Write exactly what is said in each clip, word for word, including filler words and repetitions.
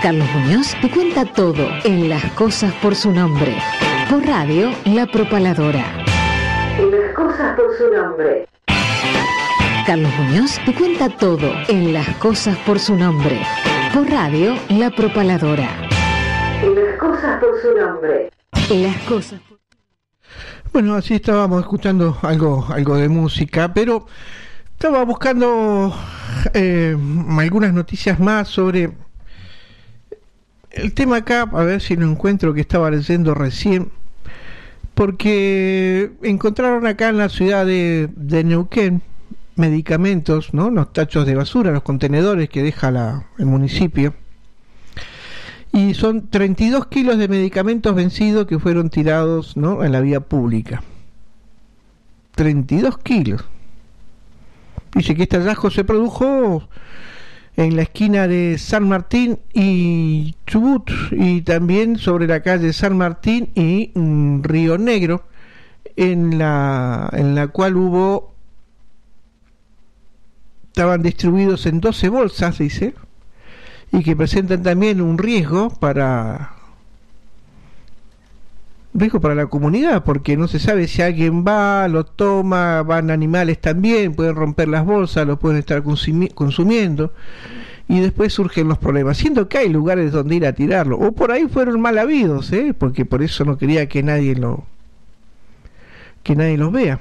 Carlos Muñoz te cuenta todo en Las Cosas por su Nombre. Por radio, La Propaladora. Las Cosas por su Nombre. Carlos Muñoz te cuenta todo en Las Cosas por su Nombre. Por radio, La Propaladora. Las Cosas por su Nombre. Las Cosas. Bueno, así estábamos escuchando algo, algo de música, pero estaba buscando eh, algunas noticias más sobre el tema acá, a ver si lo encuentro, que estaba leyendo recién, porque encontraron acá en la ciudad de, de Neuquén medicamentos, ¿no? Los tachos de basura, los contenedores que deja la, el municipio, y son treinta y dos kilos de medicamentos vencidos que fueron tirados, ¿no?, en la vía pública. treinta y dos kilos. Dice que este hallazgo se produjo en la esquina de San Martín y Chubut, y también sobre la calle San Martín y mm, Río Negro, en la, en la cual hubo, estaban distribuidos en doce bolsas, dice, y que presentan también un riesgo para riesgo para la comunidad, porque no se sabe si alguien va, lo toma, van animales también, pueden romper las bolsas, lo pueden estar consumi- consumiendo, y después surgen los problemas, siendo que hay lugares donde ir a tirarlo, o por ahí fueron mal habidos, ¿eh? Porque por eso no quería que nadie lo que nadie los vea.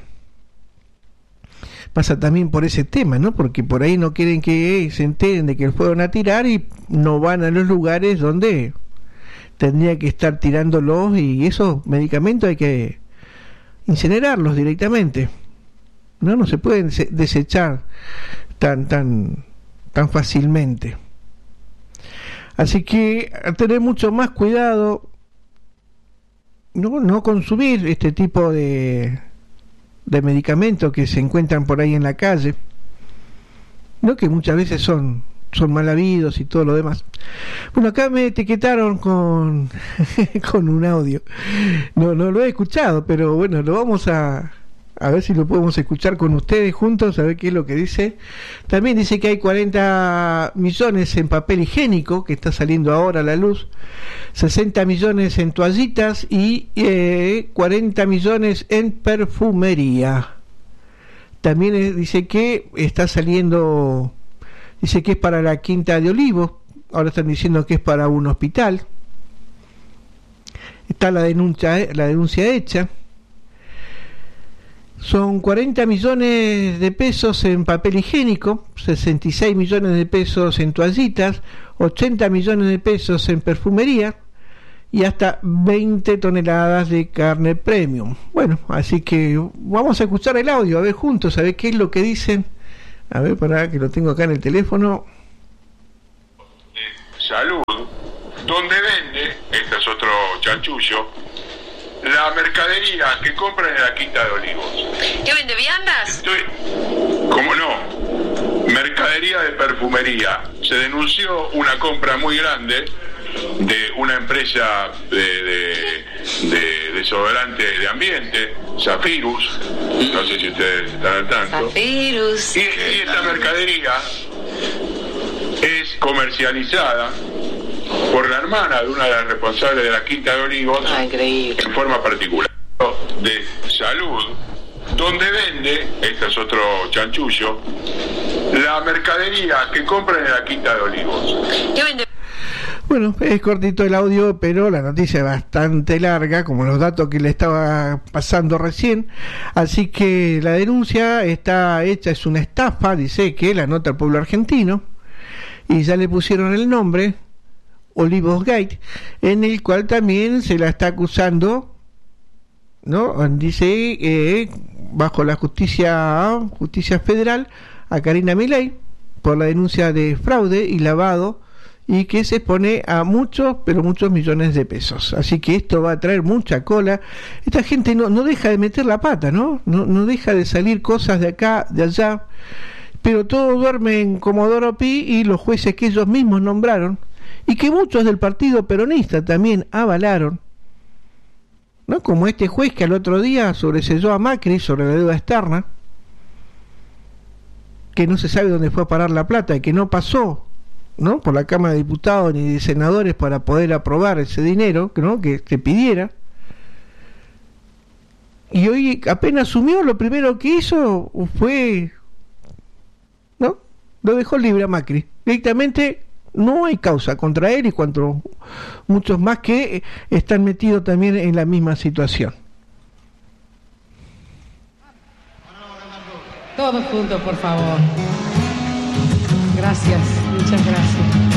Pasa también por ese tema, ¿no? Porque por ahí no quieren que se enteren de que fueron a tirar y no van a los lugares donde tendría que estar tirándolos, y esos medicamentos hay que incinerarlos directamente, no no se pueden desechar tan tan tan fácilmente. Así que a tener mucho más cuidado, no no consumir este tipo de de medicamentos que se encuentran por ahí en la calle, no, que muchas veces son son mal habidos y todo lo demás. Bueno, acá me etiquetaron con con un audio. No no lo he escuchado, pero bueno, lo vamos a a ver si lo podemos escuchar con ustedes juntos, a ver qué es lo que dice. También dice que hay cuarenta millones en papel higiénico, que está saliendo ahora a la luz, sesenta millones en toallitas y eh, cuarenta millones en perfumería. También eh, dice que está saliendo, dice que es para la Quinta de Olivos, ahora están diciendo que es para un hospital. Está la denuncia, la denuncia hecha. Son cuarenta millones de pesos en papel higiénico, sesenta y seis millones de pesos en toallitas, ochenta millones de pesos en perfumería y hasta veinte toneladas de carne premium. Bueno, así que vamos a escuchar el audio, a ver juntos, a ver qué es lo que dicen. A ver, para que lo tengo acá en el teléfono. Salud, donde vende, este es otro chanchullo, la mercadería que compran en la Quinta de Olivos. ¿Qué vende, viandas? Estoy, ¿cómo no? Mercadería de perfumería. Se denunció una compra muy grande de una empresa de, de, de desodorante de ambiente, Zafirus, no sé si ustedes están al tanto. Zafirus. Y, y esta mercadería es comercializada por la hermana de una de las responsables de la Quinta de Olivos. Ah, increíble. En forma particular de salud, donde vende, este es otro chanchullo, la mercadería que compran en la Quinta de Olivos. ¿Qué vende? Bueno, es cortito el audio, pero la noticia es bastante larga, como los datos que le estaba pasando recién. Así que la denuncia está hecha, es una estafa, dice que la nota el pueblo argentino, y ya le pusieron el nombre, Olivos Gate, en el cual también se la está acusando, ¿no? Dice, eh, bajo la justicia justicia federal, a Karina Milei por la denuncia de fraude y lavado, y que se expone a muchos, pero muchos millones de pesos. Así que esto va a traer mucha cola. Esta gente no, no deja de meter la pata, ¿no? No, no deja de salir cosas de acá, de allá, pero todo duerme en Comodoro Pi y los jueces que ellos mismos nombraron, y que muchos del partido peronista también avalaron, ¿no? Como este juez que al otro día sobreseyó a Macri sobre la deuda externa, que no se sabe dónde fue a parar la plata y que no pasó ¿no?, por la Cámara de Diputados ni de senadores para poder aprobar ese dinero, ¿no?, que se pidiera. Y hoy apenas asumió, lo primero que hizo fue, ¿no?, lo dejó libre a Macri. Directamente no hay causa contra él y contra muchos más que están metidos también en la misma situación. Todos juntos, por favor. Gracias, muchas gracias.